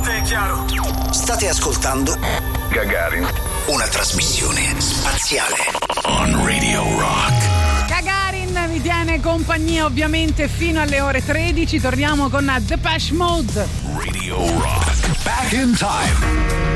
te è chiaro. State ascoltando Gagarin, una trasmissione spaziale on Radio Rock. Gagarin vi tiene compagnia ovviamente fino alle ore 13. Torniamo con Depeche Mode. Radio Rock. Back in time.